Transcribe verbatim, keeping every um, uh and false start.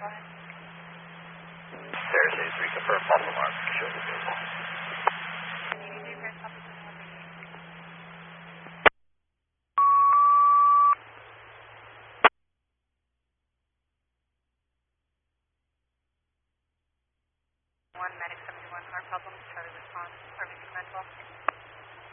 Thursday, three confirm false alarm. Show the vehicle. One medic seventy-one, heart problems.